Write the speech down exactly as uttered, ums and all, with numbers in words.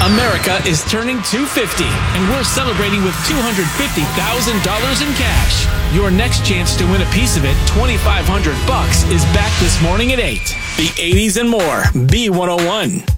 America is turning two fifty, and we're celebrating with two hundred fifty thousand dollars in cash. Your next chance to win a piece of it, twenty-five hundred bucks, is back this morning at eight. The eighties and more. B one oh one.